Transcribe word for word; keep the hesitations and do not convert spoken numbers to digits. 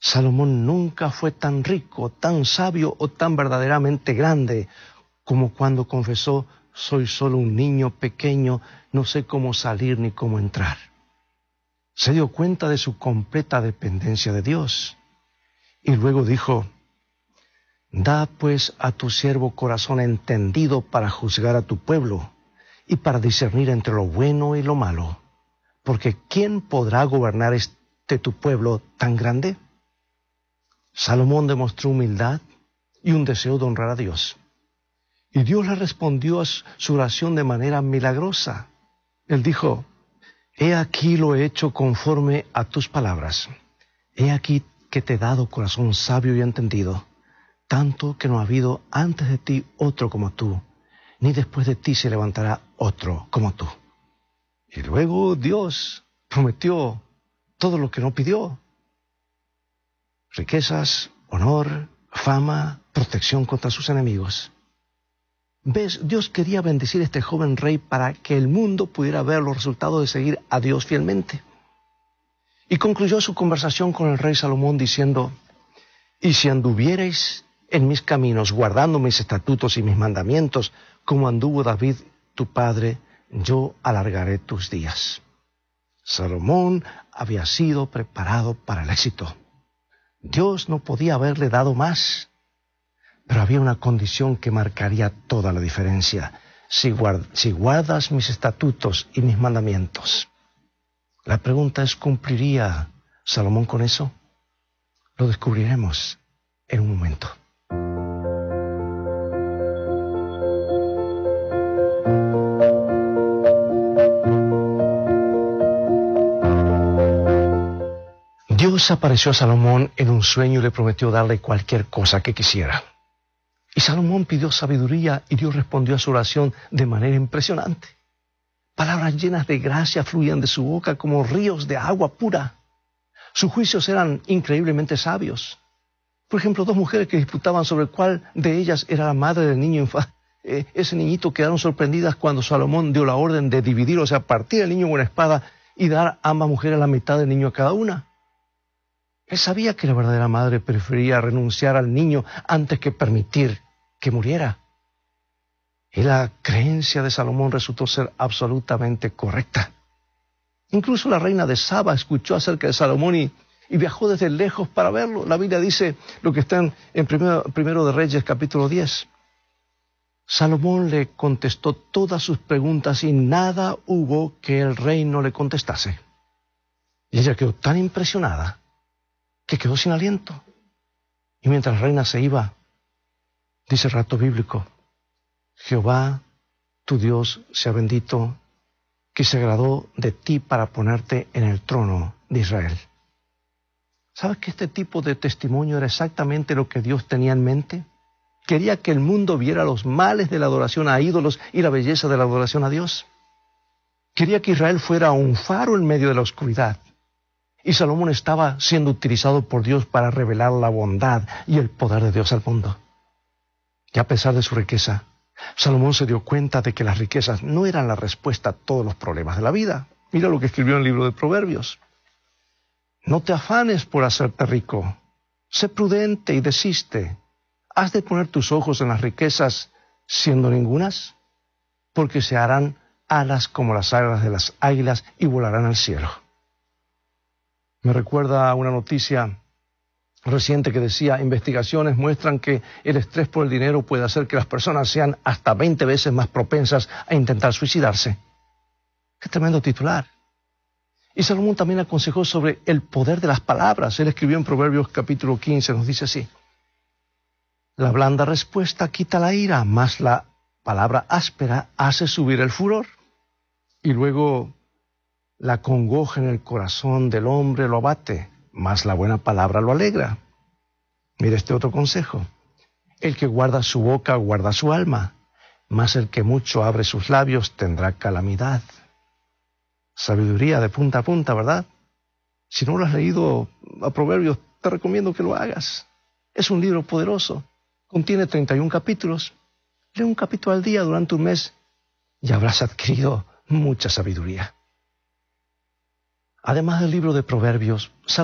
Salomón nunca fue tan rico, tan sabio o tan verdaderamente grande como cuando confesó: soy solo un niño pequeño, no sé cómo salir ni cómo entrar. Se dio cuenta de su completa dependencia de Dios. Y luego dijo: da pues a tu siervo corazón entendido para juzgar a tu pueblo y para discernir entre lo bueno y lo malo. Porque ¿quién podrá gobernar este tu pueblo tan grande? Salomón demostró humildad y un deseo de honrar a Dios. Y Dios le respondió a su oración de manera milagrosa. Él dijo: he aquí lo he hecho conforme a tus palabras. He aquí que te he dado corazón sabio y entendido, tanto que no ha habido antes de ti otro como tú, ni después de ti se levantará otro como tú. Y luego Dios prometió todo lo que no pidió: riquezas, honor, fama, protección contra sus enemigos. ¿Ves? Dios quería bendecir a este joven rey para que el mundo pudiera ver los resultados de seguir a Dios fielmente. Y concluyó su conversación con el rey Salomón diciendo: y si anduviereis en mis caminos, guardando mis estatutos y mis mandamientos, como anduvo David tu padre, yo alargaré tus días. Salomón había sido preparado para el éxito. Dios no podía haberle dado más, pero había una condición que marcaría toda la diferencia: si, guard, si guardas mis estatutos y mis mandamientos. La pregunta es: ¿cumpliría Salomón con eso? Lo descubriremos en un momento. Dios apareció a Salomón en un sueño y le prometió darle cualquier cosa que quisiera. Y Salomón pidió sabiduría y Dios respondió a su oración de manera impresionante. Palabras llenas de gracia fluían de su boca como ríos de agua pura. Sus juicios eran increíblemente sabios. Por ejemplo, dos mujeres que disputaban sobre cuál de ellas era la madre del niño infa- eh, ese niñito quedaron sorprendidas cuando Salomón dio la orden de dividir, o sea, partir el niño con una espada y dar a ambas mujeres la mitad del niño a cada una. Él sabía que la verdadera madre prefería renunciar al niño antes que permitir que muriera. Y la creencia de Salomón resultó ser absolutamente correcta. Incluso la reina de Saba escuchó acerca de Salomón y, y viajó desde lejos para verlo. La Biblia dice lo que está en, en primero, primero de Reyes, capítulo diez. Salomón le contestó todas sus preguntas y nada hubo que el rey no le contestase. Y ella quedó tan impresionada que quedó sin aliento. Y mientras la reina se iba, dice el relato bíblico: Jehová, tu Dios, sea bendito, que se agradó de ti para ponerte en el trono de Israel. ¿Sabes que este tipo de testimonio era exactamente lo que Dios tenía en mente? Quería que el mundo viera los males de la adoración a ídolos y la belleza de la adoración a Dios. Quería que Israel fuera un faro en medio de la oscuridad. Y Salomón estaba siendo utilizado por Dios para revelar la bondad y el poder de Dios al mundo. Y a pesar de su riqueza, Salomón se dio cuenta de que las riquezas no eran la respuesta a todos los problemas de la vida. Mira lo que escribió en el libro de Proverbios. No te afanes por hacerte rico. Sé prudente y desiste. ¿Has de poner tus ojos en las riquezas siendo ningunas? Porque se harán alas como las alas de las águilas y volarán al cielo. Me recuerda a una noticia reciente que decía: investigaciones muestran que el estrés por el dinero puede hacer que las personas sean hasta veinte veces más propensas a intentar suicidarse. ¡Qué tremendo titular! Y Salomón también aconsejó sobre el poder de las palabras. Él escribió en Proverbios capítulo quince, nos dice así: la blanda respuesta quita la ira, mas la palabra áspera hace subir el furor. Y luego: la congoja en el corazón del hombre lo abate, mas la buena palabra lo alegra. Mira este otro consejo: el que guarda su boca guarda su alma, mas el que mucho abre sus labios tendrá calamidad. Sabiduría de punta a punta, ¿verdad? Si no lo has leído a Proverbios, te recomiendo que lo hagas. Es un libro poderoso. Contiene treinta y un capítulos. Lee un capítulo al día durante un mes y habrás adquirido mucha sabiduría. Además del libro de Proverbios,